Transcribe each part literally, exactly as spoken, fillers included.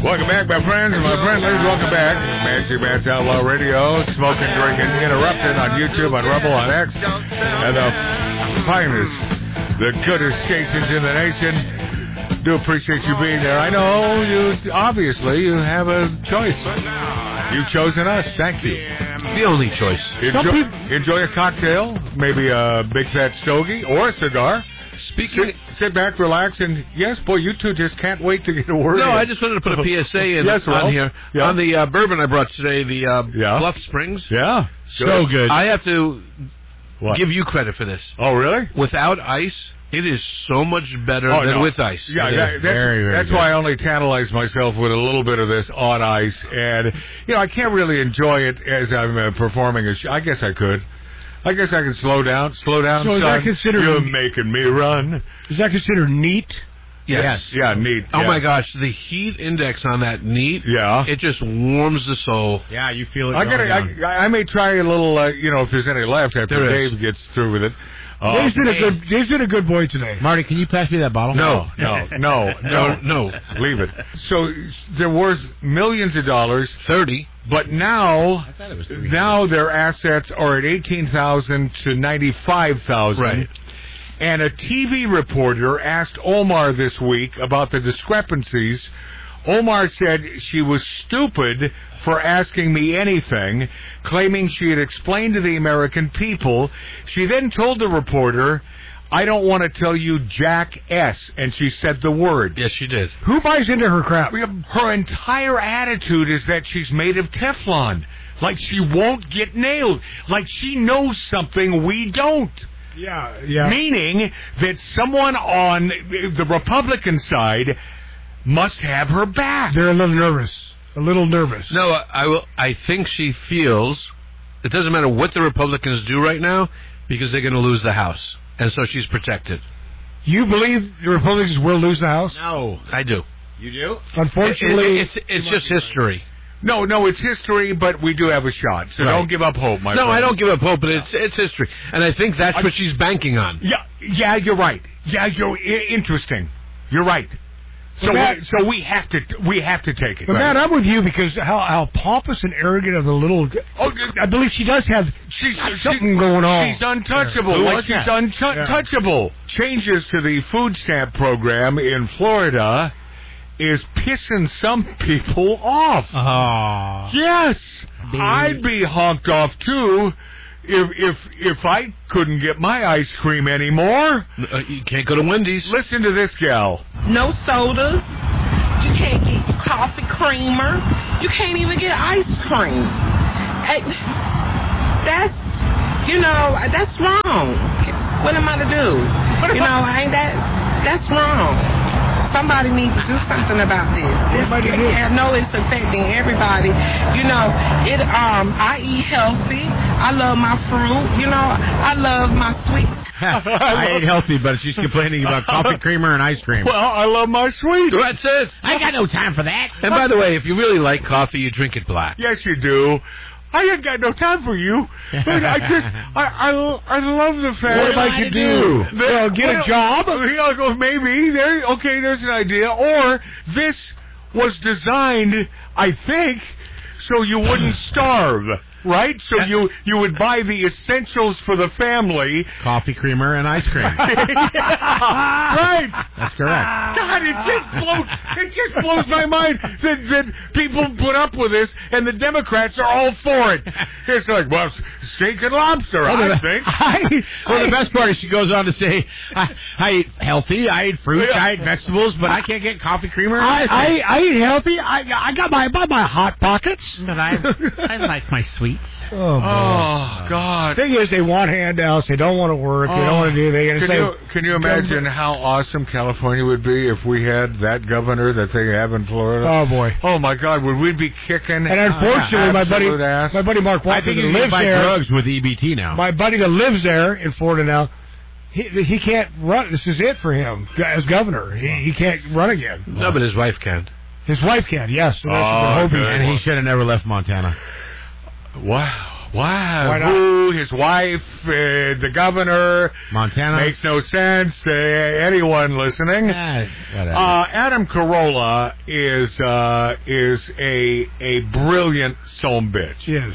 Welcome back, my friends and my friendlies. Welcome back. Magic Matt's Outlaw Radio. Smoking, drinking, interrupted on YouTube, on Rumble, on X. And the finest, the goodest stations in the nation. Do appreciate you being there. I know you, obviously, you have a choice. You've chosen us. Thank you. The only choice. Enjoy, enjoy a cocktail, maybe a big fat stogie or a cigar. Speaking, sit, sit back, relax, and yes, boy, you two just can't wait to get a word. No, in. I just wanted to put a P S A in yes, well, on here yeah. on the uh, bourbon I brought today, the uh, yeah. Bluff Springs. Yeah, so good. I have to what? give you credit for this. Oh, really? Without ice, it is so much better oh, than no. with ice. Yeah, that, that's, very, very that's good. why I only tantalize myself with a little bit of this on ice, and you know I can't really enjoy it as I'm uh, performing a show. I guess I could. I guess I can slow down, slow down, so son. Is that considered, You're making me run. Is that considered neat? Yes. yes. Yeah, neat. Oh, yeah. my gosh. The heat index on that neat, yeah. it just warms the soul. Yeah, you feel it I, gotta, I, I may try a little, uh, you know, if there's any left after there Dave is. gets through with it. Uh, Dave's been, a good, Dave's been a good boy today. Marty, can you pass me that bottle? No, no, no, no, no. Leave it. So they're worth millions of dollars. thirty. But now, I thought it was now their assets are at eighteen thousand to ninety-five thousand. Right. And a T V reporter asked Omar this week about the discrepancies. Omar said she was stupid for asking me anything, claiming she had explained to the American people. She then told the reporter, I don't want to tell you Jack S. And she said the word. Yes, she did. Who buys into her crap? Her entire attitude is that she's made of Teflon. Like she won't get nailed. Like she knows something we don't. Yeah, yeah. Meaning that someone on the Republican side must have her back. They're a little nervous. A little nervous. No, I will. I think she feels it doesn't matter what the Republicans do right now because they're going to lose the House. And so she's protected. You believe the Republicans will lose the House? No. I do. You do? Unfortunately... It, it, it's it's just history. No, no, it's history, but we do have a shot. So right. don't give up hope, my No, friends. I don't give up hope, but it's it's history. And I think that's I, what she's banking on. Yeah, yeah, you're right. Yeah, you're I- interesting. You're right. So, Matt, we, so we have to we have to take it. But right. Matt, I'm with you because how how pompous and arrogant of the little. Oh, I believe she does have she's something she, going on. She's untouchable. Yeah. Like she's untouchable. Yeah. Changes to the food stamp program in Florida is pissing some people off. Oh. Yes, Baby. I'd be honked off too. If if if I couldn't get my ice cream anymore, uh, you can't go to Wendy's. Listen to this gal. No sodas. You can't get coffee creamer. You can't even get ice cream. Hey, that's you know that's wrong. What am I to do? You know, ain't that that's wrong. Somebody needs to do something about this. This I know it's affecting everybody. You know, it. Um, I eat healthy. I love my fruit. You know, I love my sweets. I ate healthy, but she's complaining about coffee creamer and ice cream. Well, I love my sweets. That's it. I got no time for that. And by the way, if you really like coffee, you drink it black. Yes, you do. I ain't got no time for you. But I just, I, I, I love the fact. What if I could do? do? Well, get well, a job? Yeah, go, maybe. There, okay, there's an idea. Or this was designed, I think, so you wouldn't starve. Right? So you you would buy the essentials for the family. Coffee creamer and ice cream. Right. That's correct. God, it just blows it just blows my mind that, that people put up with this and the Democrats are all for it. It's like, well, steak and lobster, well, I the, think. I, well, the best part is she goes on to say, I, I eat healthy, I eat fruit, yeah. I eat vegetables, but I can't get coffee creamer and I, ice cream. I, I eat healthy. I I got my bought my hot pockets. But I I like my sweets. Oh, oh God! Thing is, they want handouts. They don't want to work. Oh. They don't want to do. They can say, you can you imagine how awesome California would be if we had that governor that they have in Florida? Oh boy! Oh my God! Would we be kicking? And unfortunately, uh, my buddy, ass? my buddy Mark Walker, I think that you lives can buy there. drugs with E B T now. My buddy that lives there in Florida now. He, he can't run. This is it for him as governor. He, he can't run again. No, but his wife can. His wife can. Yes. So that's Oh, what and he should have never left Montana. Wow. Wow, Why not? who, his wife, uh, the governor, Montana. makes no sense to anyone listening. Eh, whatever. Uh, Adam Carolla is uh, is a a brilliant son bitch. Yes.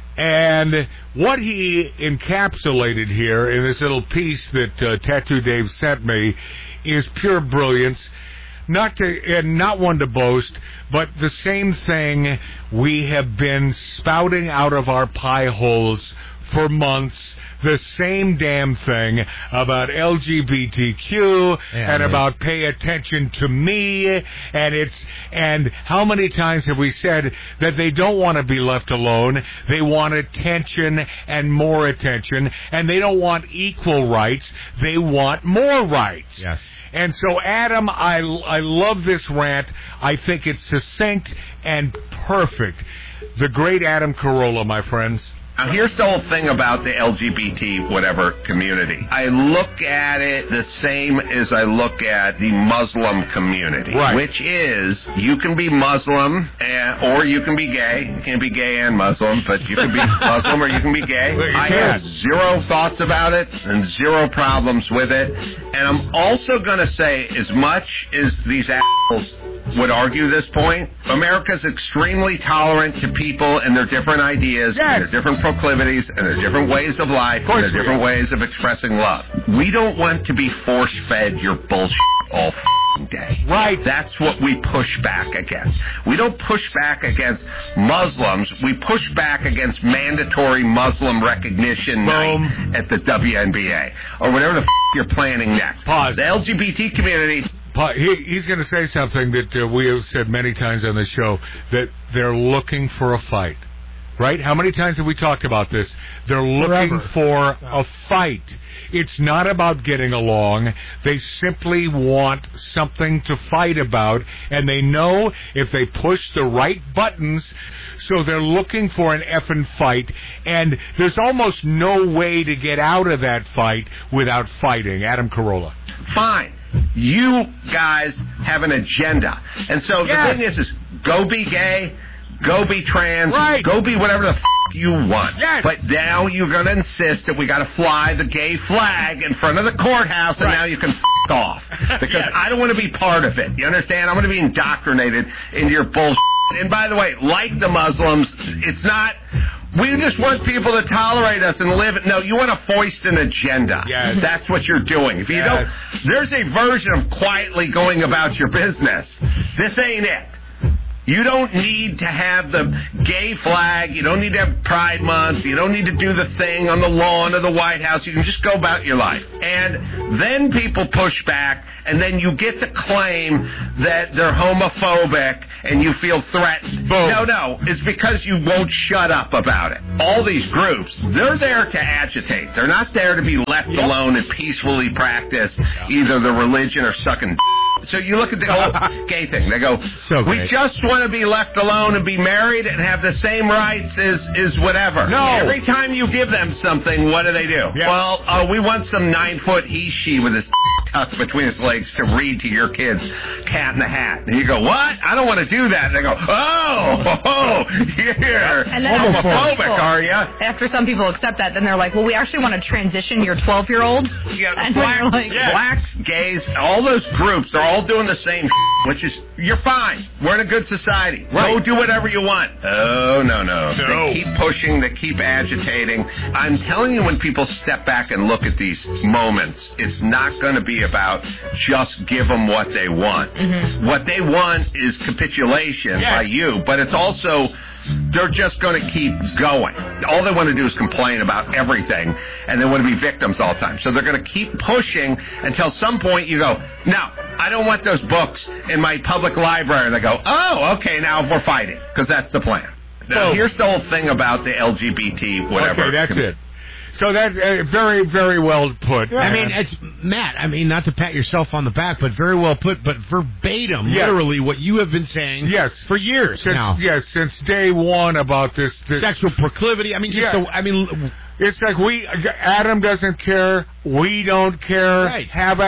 And what he encapsulated here in this little piece that uh, Tattoo Dave sent me is pure brilliance. Not to, and not one to boast, but the same thing we have been spouting out of our pie holes for months. The same damn thing about L G B T Q Yeah, and right. about pay attention to me, and it's and how many times have we said that they don't want to be left alone? They want attention and more attention, and they don't want equal rights. They want more rights. Yes. And so, Adam, I I love this rant. I think it's succinct and perfect. The great Adam Carolla, my friends. Now, here's the whole thing about the L G B T whatever community. I look at it the same as I look at the Muslim community, Right. which is you can be Muslim uh, or you can be gay. You can't be gay and Muslim, but you can be Muslim or you can be gay. Well, you I can. have zero thoughts about it and zero problems with it. And I'm also going to say, as much as these assholes would argue this point, America's extremely tolerant to people and their different ideas, Yes. and their different proclivities, and their different ways of life, Of course and their we different are. ways of expressing love. We don't want to be force-fed your bullshit all f***ing day. Right. That's what we push back against. We don't push back against Muslims. We push back against mandatory Muslim recognition Boom. night at the W N B A, or whatever the f*** you're planning next. Pause. The L G B T community... Pa- he, he's going to say something that uh, we have said many times on the show, that they're looking for a fight. Right? How many times have we talked about this? They're looking Forever. for a fight. It's not about getting along. They simply want something to fight about, and they know if they push the right buttons, so they're looking for an effing fight, and there's almost no way to get out of that fight without fighting. Adam Carolla. Fine. You guys have an agenda. And so Yes. the thing is, is go be gay, go be trans, Right. go be whatever the f*** you want. Yes. But now you're going to insist that we got to fly the gay flag in front of the courthouse, and Right. now you can f*** off. Because I don't want to be part of it. You understand? I'm going to be indoctrinated into your bullshit. And by the way, like the Muslims, it's not... We just want people to tolerate us and live. No, you want to foist an agenda. Yes. That's what you're doing. If you Yes. don't, there's a version of quietly going about your business. This ain't it. You don't need to have the gay flag. You don't need to have Pride Month. You don't need to do the thing on the lawn of the White House. You can just go about your life. And then people push back, and then you get to claim that they're homophobic and you feel threatened. Boom. No, no. It's because you won't shut up about it. All these groups, they're there to agitate. They're not there to be left alone and peacefully practice either the religion or sucking. So you look at the whole gay thing. They go, So we great. just want to be left alone and be married and have the same rights as, as whatever. No. Every time you give them something, what do they do? Yeah. Well, uh, we want some nine-foot he-she with his tucked between his legs to read to your kids Cat in the Hat. And you go, what? I don't want to do that. And they go, oh, oh you're And then homophobic, people- are you? After some people accept that, then they're like, well, we actually want to transition your twelve-year-old. Yeah, And black, we're like- blacks, gays, all those groups are all doing the same, which is, you're fine. We're in a good society. Go do whatever you want. Oh, no, no. No. They keep pushing. They keep agitating. I'm telling you, when people step back and look at these moments, it's not going to be about just give them what they want. Mm-hmm. What they want is capitulation Yes. by you, but it's also... They're just going to keep going. All they want to do is complain about everything, and they want to be victims all the time. So they're going to keep pushing until some point you go, no, I don't want those books in my public library. And they go, oh, okay, now we're fighting, because that's the plan. Now, Oh. here's the whole thing about the L G B T, whatever. Okay, that's it. So that's uh, very, very well put. I mean, it's Matt. I mean, not to pat yourself on the back, but very well put. But verbatim, Yes. literally, what you have been saying, Yes. for years since, now. yes, since day one about this. this Sexual proclivity. I mean, just Yeah. the, I mean, It's like we, Adam doesn't care, we don't care. Right. Have a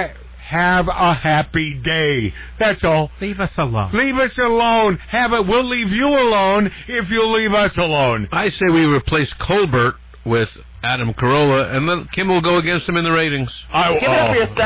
have a happy day. That's all. Leave us alone. Leave us alone. Have a. We'll leave you alone if you'll leave us alone. I say we replace Colbert with Adam Carolla, and then Kim will go against him in the ratings. I, Give it up for yourself.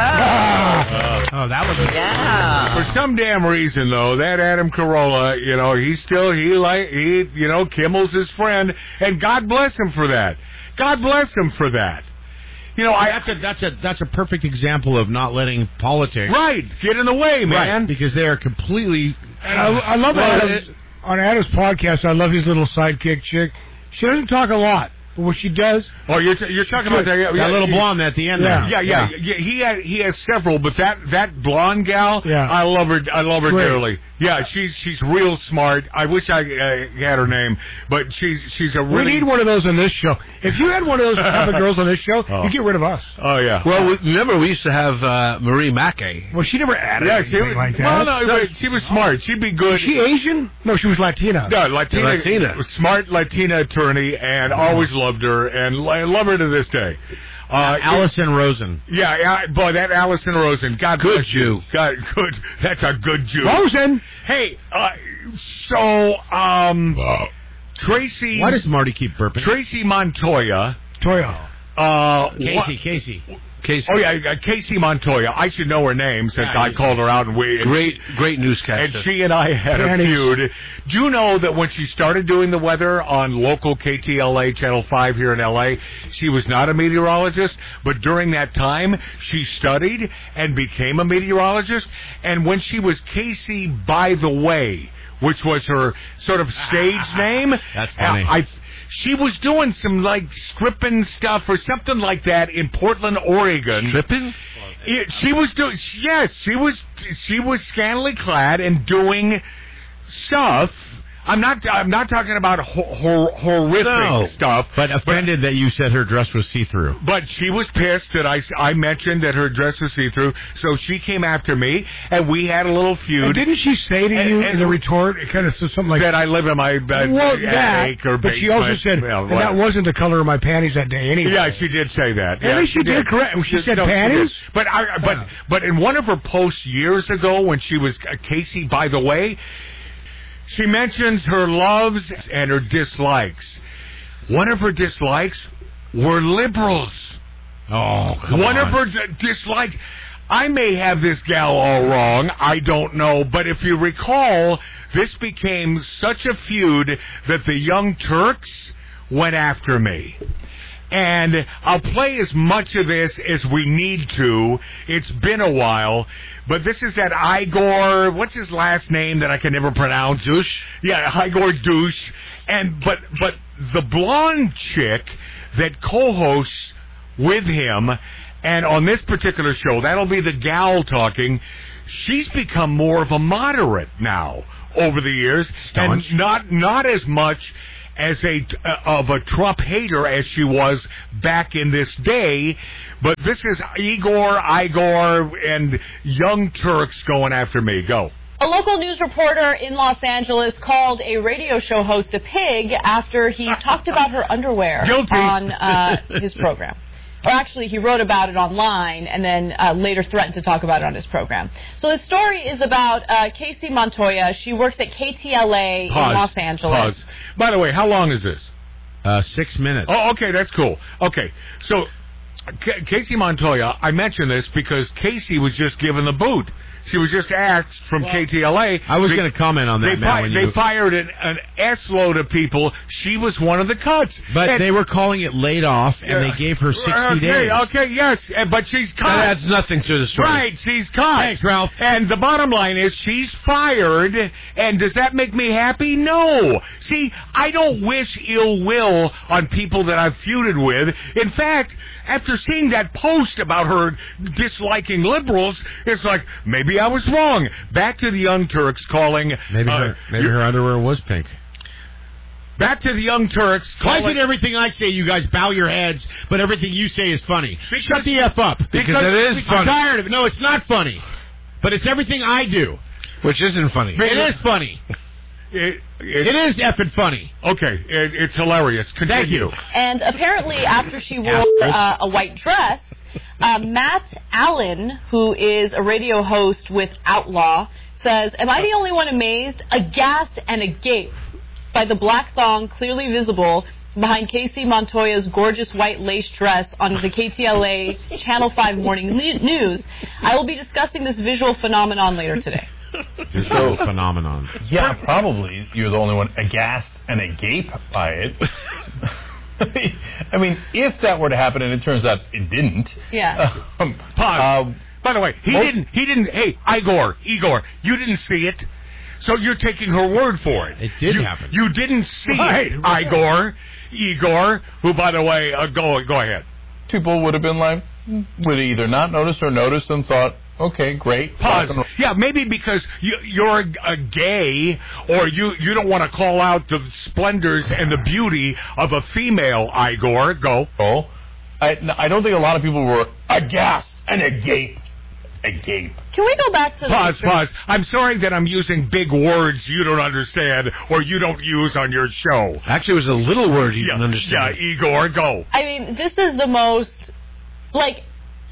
Ah. Oh, that would be Yeah. For some damn reason, though, that Adam Carolla, you know, he's still he like he, you know, Kimmel's his friend, and God bless him for that. God bless him for that. You know, I That's a that's a that's a perfect example of not letting politics right get in the way, man. right, because they are completely. And I, I love Well, Adam's, on Adam's podcast. I love his little sidekick chick. She doesn't talk a lot, but what she does, Oh, you're t- you're talking about that, yeah, That yeah, little yeah. blonde at the end Yeah. there. Yeah, yeah, yeah. He has he has several, but that that blonde gal, Yeah. I love her. I love her Great. dearly. Yeah, she's she's real smart. I wish I uh, had her name, but she's she's a we really. need one of those on this show. If you had one of those type of girls on this show, Oh. you get rid of us. Oh yeah. Well, we, remember we used to have uh, Marie Mackey. Well, she never added yeah, she anything was like that. well, no, but she was smart. She'd be good. Was she Asian? No, she was Latina. No, Latina, Latina. smart Latina attorney, and always loved her, and I love her to this day. Uh, Allison Rosen. Yeah, yeah, boy, that Allison Rosen. God Good bless you. Jew. God, good. That's a good Jew. Rosen. Hey, uh, so um, Tracy. Why does Marty keep burping? Tracy Montoya? Toya. Uh, Casey, wha- Casey. Casey. Oh yeah, uh, Casey Montoya. I should know her name since Yeah, I you- called her out, and we Great, great And newscaster. she and I had Danny. a feud. Do you know that when she started doing the weather on local K T L A Channel five here in L A, she was not a meteorologist, but during that time, she studied and became a meteorologist. And when she was Casey By the Way, which was her sort of stage name, That's funny. I, she was doing some, like, stripping stuff or something like that in Portland, Oregon. Stripping? It, she was doing, yes, she was, she was scantily clad and doing stuff. I'm not, I'm not talking about ho- hor- horrific No, stuff, but offended that you said her dress was see-through. but she was pissed that I, I mentioned that her dress was see-through, so she came after me, and we had a little feud. And didn't she say to And- you and- in the retort, it kind of said something like that I live in my bed, well, attic that, or but she also basement. said, Well, and that what- wasn't the color of my panties that day anyway. Yeah, she did say that. At Yeah, least she did correct- she said no, panties? did. But I, but Yeah. but in one of her posts years ago, when she was uh, Casey By the Way, she mentions her loves and her dislikes. One of her dislikes were liberals. Oh, come One on. of her d- dislikes. I may have this gal all wrong. I don't know. But if you recall, this became such a feud that the Young Turks went after me. And I'll play as much of this as we need to. It's been a while. But this is that Igor, what's his last name that I can never pronounce? Douche? Yeah, Igor Douche. And, but, but the blonde chick that co-hosts with him, and on this particular show, that'll be the gal talking, she's become more of a moderate now over the years. Staunch. And not, not as much as a uh, of a Trump hater as she was back in this day, but this is Igor, Igor, and Young Turks going after me. Go. A local news reporter in Los Angeles called a radio show host a pig after he talked about her underwear Guilty. on uh, his program. Or actually, he wrote about it online and then uh, later threatened to talk about it on his program. So the story is about uh, Casey Montoya. She works at K T L A Pause. in Los Angeles. Pause. By the way, how long is this? Uh, six minutes. Oh, okay, that's cool. Okay, so K- Casey Montoya, I mentioned this because Casey was just given the boot. She was just asked from K T L A. I was They- going to comment on that They, now. fi- when they you, fired an, an S load of people. She was one of the cuts. but And- they were calling it laid off, and Yeah. they gave her sixty okay, days. Okay, yes, and- but she's cut. That adds nothing to the story. Right, she's caught. Thanks, Ralph. And the bottom line is she's fired, and does that make me happy? No. See, I don't wish ill will on people that I've feuded with. In fact, after seeing that post about her disliking liberals, it's like, maybe I was wrong. Back to the Young Turks calling... Maybe uh, her, maybe you- her underwear was pink. Back to the Young Turks Why calling... is it everything I say you guys bow your heads, but everything you say is funny? Because- Shut the F up. Because it is I'm funny. tired of it. No, it's not funny. But it's everything I do. Which isn't funny. It is funny. It, It is effing funny. Okay, it, it's hilarious. Continue. Thank you. And apparently, after she wore Asshole. uh, a white dress, Uh, Matt Allen, who is a radio host with Outlaw, says, am I the only one amazed, aghast, and agape by the black thong clearly visible behind Casey Montoya's gorgeous white lace dress on the K T L A Channel five Morning News? I will be discussing this visual phenomenon later today. Visual phenomenon. Yeah, probably you're the only one aghast and agape by it. I mean, if that were to happen, and it turns out it didn't. Yeah. Um, Pause. um, By the way, he most- didn't. He didn't. Hey, Igor, Igor, you didn't see it, so you're taking her word for it. It did you, happen. You didn't see Right, it, right. Igor, Igor. Who, by the way, uh, go go ahead. people would have been like, would either not notice or notice and thought, okay, great. Pause. Yeah, maybe because you, you're a, a gay, or you, you don't want to call out the splendors and the beauty of a female, Igor. Go. Oh, I, I don't think a lot of people were aghast and agape. Agape. Can we go back to the Pause, pause. I'm sorry that I'm using big words you don't understand or you don't use on your show. Actually, it was a little word you Yeah, didn't understand. yeah, Igor, go. I mean, this is the most, like,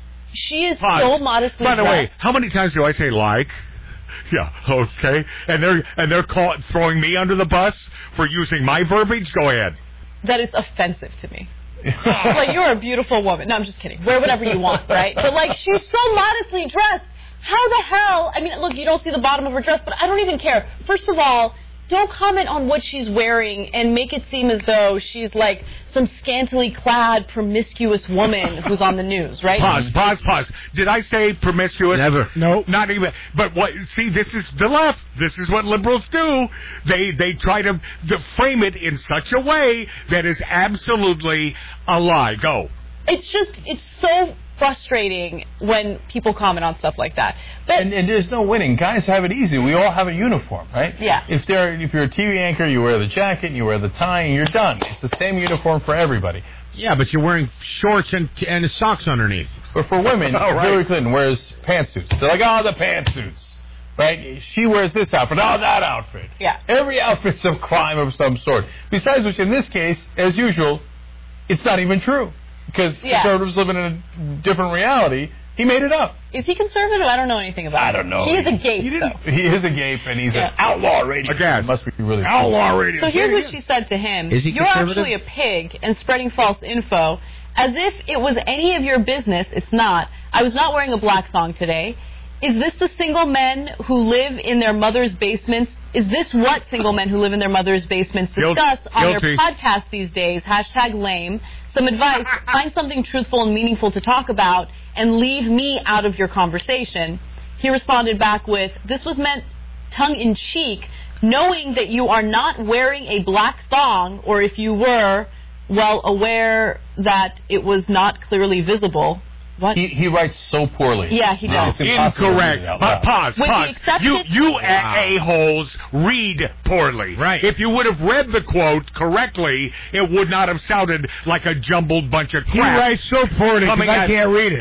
she is Pause. so modestly By the way, dressed. how many times do I say like? Yeah, okay. And they're and they're call, throwing me under the bus for using my verbiage? Go ahead. That it's offensive to me. Like, you're a beautiful woman. No, I'm just kidding. Wear whatever you want, right? But, like, she's so modestly dressed. How the hell? I mean, look, you don't see the bottom of her dress, but I don't even care. First of all, don't comment on what she's wearing and make it seem as though she's, like, some scantily clad, promiscuous woman who's on the news, right? Pause, pause, pause. Did I say promiscuous? Never. No. Not even. But what? See, this is the left. This is what liberals do. They they try to, to frame it in such a way that is absolutely a lie. Go. It's just, it's so frustrating when people comment on stuff like that. But And, and there's no winning. Guys have it easy. We all have a uniform, right? Yeah. If they're if you're a T V anchor, you wear the jacket, you wear the tie, and you're done. It's the same uniform for everybody. Yeah, but you're wearing shorts and and socks underneath. But for women, Oh, right. Hillary Clinton wears pantsuits. They're like, oh, the pantsuits. Right? She wears this outfit. Oh, that outfit. Yeah. Every outfit's a crime of some sort. Besides which, in this case, as usual, it's not even true. Because Yeah. conservatives live in a different reality. He made it up. is he conservative? I don't know anything about I him. don't know. He is a He gay, though. He is a gape, and he's Yeah. an outlaw radio. Aghast. Must be really cool. Outlaw radio. So here's what she said to him. Is he You're conservative? actually a pig and spreading false info. As if it was any of your business. It's not. I was not wearing a black thong today. Is this the single men who live in their mother's basements? Is this what single men who live in their mother's basements Guil- discuss on guilty. their podcast these days? Hashtag lame. Some advice. Find something truthful and meaningful to talk about and leave me out of your conversation. He responded back with, this was meant tongue-in-cheek, knowing that you are not wearing a black thong, or if you were, well, aware that it was not clearly visible. What? He, he writes so poorly. Yeah, he does. It's impossible to Incorrect. read it out Pa- loud. pause, With the pause. accepted- You, you Wow. a-holes read poorly. Right. If you would have read the quote correctly, it would not have sounded like a jumbled bunch of crap. He writes so poorly 'cause Coming I at- can't read it.